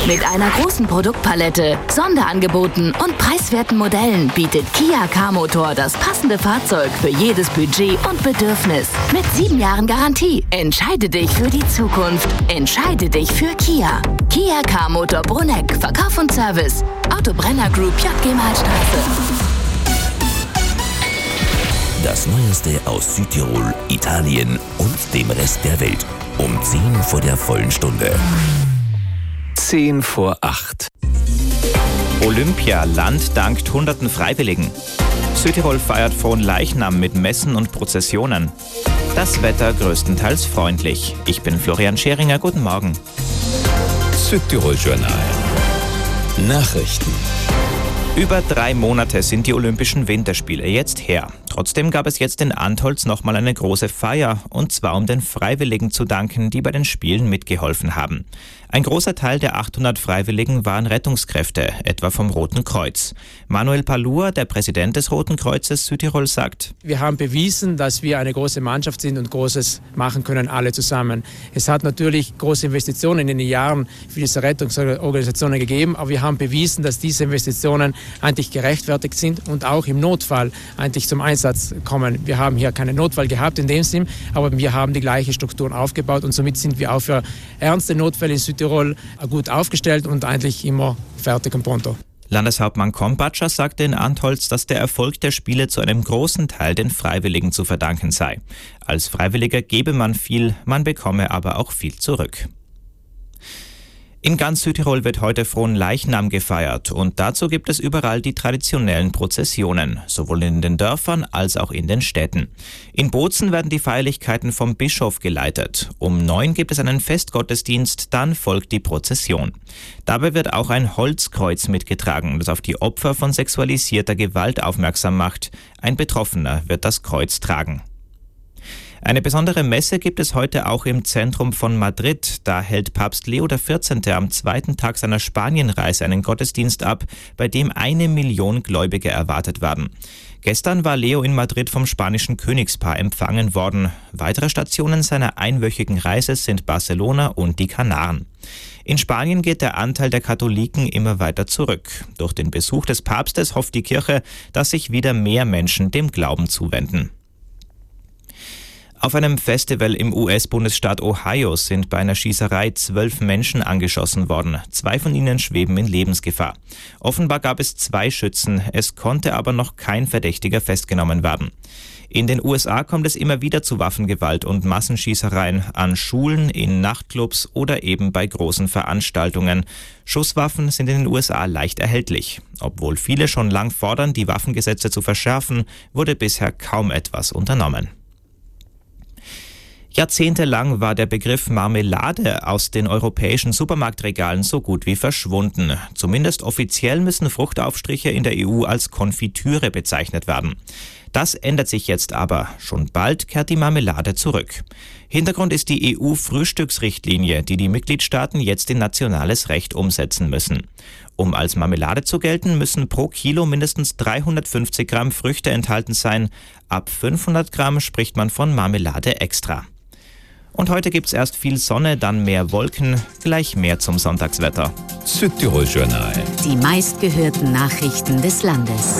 Mit einer großen Produktpalette, Sonderangeboten und preiswerten Modellen bietet Kia K-Motor das passende Fahrzeug für jedes Budget und Bedürfnis. Mit 7 Jahren Garantie. Entscheide dich für die Zukunft. Entscheide dich für Kia. Kia K-Motor Bruneck. Verkauf und Service. Autobrenner Group JG Malstraße. Das Neueste aus Südtirol, Italien und dem Rest der Welt. Um 10 vor der vollen Stunde. 10 vor 8. Olympialand dankt hunderten Freiwilligen. Südtirol feiert Fronleichnam mit Messen und Prozessionen. Das Wetter größtenteils freundlich. Ich bin Florian Scheringer, guten Morgen. Südtirol Journal. Nachrichten. Über 3 Monate sind die Olympischen Winterspiele jetzt her. Trotzdem gab es jetzt in Antholz nochmal eine große Feier, und zwar um den Freiwilligen zu danken, die bei den Spielen mitgeholfen haben. Ein großer Teil der 800 Freiwilligen waren Rettungskräfte, etwa vom Roten Kreuz. Manuel Palur, der Präsident des Roten Kreuzes Südtirol, sagt: Wir haben bewiesen, dass wir eine große Mannschaft sind und Großes machen können, alle zusammen. Es hat natürlich große Investitionen in den Jahren für diese Rettungsorganisationen gegeben, aber wir haben bewiesen, dass diese Investitionen eigentlich gerechtfertigt sind und auch im Notfall eigentlich zum Einsatz kommen. Wir haben hier keinen Notfall gehabt in dem Sinn, aber wir haben die gleichen Strukturen aufgebaut und somit sind wir auch für ernste Notfälle in Südtirol gut aufgestellt und eigentlich immer fertig und pronto. Landeshauptmann Kompatscher sagte in Antholz, dass der Erfolg der Spiele zu einem großen Teil den Freiwilligen zu verdanken sei. Als Freiwilliger gebe man viel, man bekomme aber auch viel zurück. In ganz Südtirol wird heute Fronleichnam gefeiert und dazu gibt es überall die traditionellen Prozessionen, sowohl in den Dörfern als auch in den Städten. In Bozen werden die Feierlichkeiten vom Bischof geleitet. Um 9 gibt es einen Festgottesdienst, dann folgt die Prozession. Dabei wird auch ein Holzkreuz mitgetragen, das auf die Opfer von sexualisierter Gewalt aufmerksam macht. Ein Betroffener wird das Kreuz tragen. Eine besondere Messe gibt es heute auch im Zentrum von Madrid. Da hält Papst Leo XIV. Am 2. Tag seiner Spanienreise einen Gottesdienst ab, bei dem 1 Million Gläubige erwartet werden. Gestern war Leo in Madrid vom spanischen Königspaar empfangen worden. Weitere Stationen seiner einwöchigen Reise sind Barcelona und die Kanaren. In Spanien geht der Anteil der Katholiken immer weiter zurück. Durch den Besuch des Papstes hofft die Kirche, dass sich wieder mehr Menschen dem Glauben zuwenden. Auf einem Festival im US-Bundesstaat Ohio sind bei einer Schießerei 12 Menschen angeschossen worden. 2 von ihnen schweben in Lebensgefahr. Offenbar gab es 2 Schützen, es konnte aber noch kein Verdächtiger festgenommen werden. In den USA kommt es immer wieder zu Waffengewalt und Massenschießereien an Schulen, in Nachtclubs oder eben bei großen Veranstaltungen. Schusswaffen sind in den USA leicht erhältlich. Obwohl viele schon lang fordern, die Waffengesetze zu verschärfen, wurde bisher kaum etwas unternommen. Jahrzehntelang war der Begriff Marmelade aus den europäischen Supermarktregalen so gut wie verschwunden. Zumindest offiziell müssen Fruchtaufstriche in der EU als Konfitüre bezeichnet werden. Das ändert sich jetzt aber. Schon bald kehrt die Marmelade zurück. Hintergrund ist die EU-Frühstücksrichtlinie, die die Mitgliedstaaten jetzt in nationales Recht umsetzen müssen. Um als Marmelade zu gelten, müssen pro Kilo mindestens 350 Gramm Früchte enthalten sein. Ab 500 Gramm spricht man von Marmelade extra. Und heute gibt's erst viel Sonne, dann mehr Wolken, gleich mehr zum Sonntagswetter. Südtirol Journal. Die meistgehörten Nachrichten des Landes.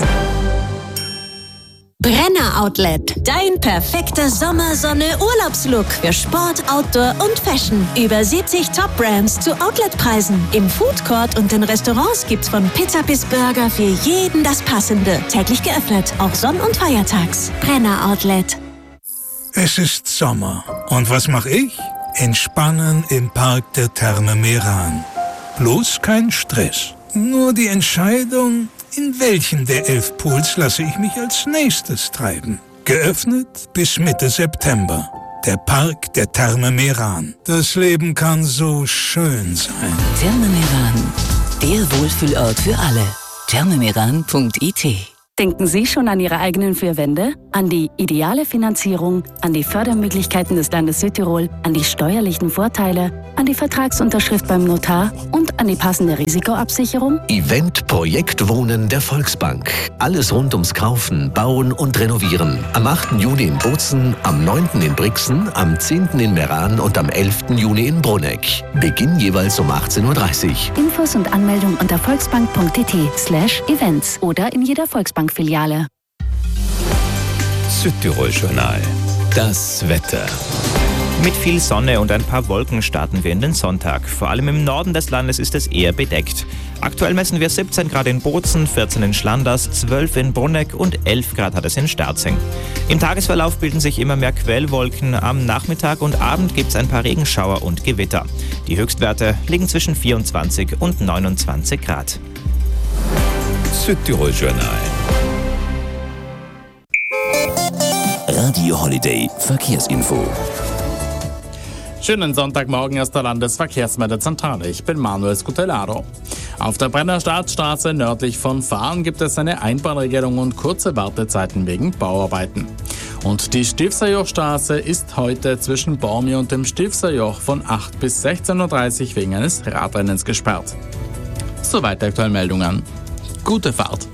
Brenner Outlet. Dein perfekter Sommersonne-Urlaubslook für Sport, Outdoor und Fashion. Über 70 Top-Brands zu Outletpreisen. Im Foodcourt und in Restaurants gibt's von Pizza bis Burger für jeden das Passende. Täglich geöffnet, auch Sonn- und Feiertags. Brenner Outlet. Es ist Sommer. Und was mache ich? Entspannen im Park der Therme Meran. Bloß kein Stress. Nur die Entscheidung, in welchen der 11 Pools lasse ich mich als nächstes treiben. Geöffnet bis Mitte September. Der Park der Therme Meran. Das Leben kann so schön sein. Therme Meran, der Wohlfühlort für alle. thermemeran.it Denken Sie schon an Ihre eigenen 4 Wände? An die ideale Finanzierung, an die Fördermöglichkeiten des Landes Südtirol, an die steuerlichen Vorteile, an die Vertragsunterschrift beim Notar und an die passende Risikoabsicherung? Event Projekt Wohnen der Volksbank. Alles rund ums Kaufen, Bauen und Renovieren. Am 8. Juni in Bozen, am 9. in Brixen, am 10. in Meran und am 11. Juni in Bruneck. Beginn jeweils um 18:30 Uhr. Infos und Anmeldung unter volksbank.it/events oder in jeder Volksbank-Filiale. Südtirol-Journal. Das Wetter. Mit viel Sonne und ein paar Wolken starten wir in den Sonntag. Vor allem im Norden des Landes ist es eher bedeckt. Aktuell messen wir 17 Grad in Bozen, 14 in Schlanders, 12 in Bruneck und 11 Grad hat es in Sterzing. Im Tagesverlauf bilden sich immer mehr Quellwolken. Am Nachmittag und Abend gibt es ein paar Regenschauer und Gewitter. Die Höchstwerte liegen zwischen 24 und 29 Grad. Südtirol-Journal. Radio Holiday Verkehrsinfo. Schönen Sonntagmorgen aus der Landesverkehrsmeldezentrale. Ich bin Manuel Scutellaro. Auf der Brenner Staatsstraße nördlich von Fahren gibt es eine Einbahnregelung und kurze Wartezeiten wegen Bauarbeiten. Und die Stilfserjochstraße ist heute zwischen Bormi und dem Stilfserjoch von 8 bis 16:30 Uhr wegen eines Radrennens gesperrt. Soweit die aktuellen Meldungen. Gute Fahrt!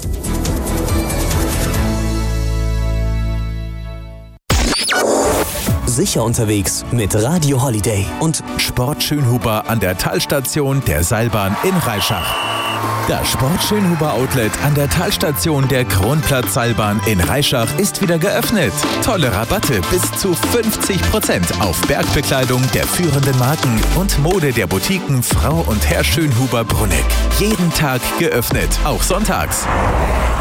Sicher unterwegs mit Radio Holiday und Sport Schönhuber an der Talstation der Seilbahn in Reischach. Das Sport Schönhuber Outlet an der Talstation der Kronplatz-Seilbahn in Reischach ist wieder geöffnet. Tolle Rabatte bis zu 50% auf Bergbekleidung der führenden Marken und Mode der Boutiquen Frau und Herr Schönhuber Bruneck. Jeden Tag geöffnet, auch sonntags.